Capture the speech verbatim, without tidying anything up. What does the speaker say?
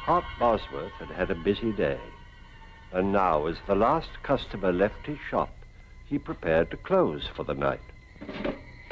Hart Bosworth had had a busy day, and now, as the last customer left his shop, he prepared to close for the night.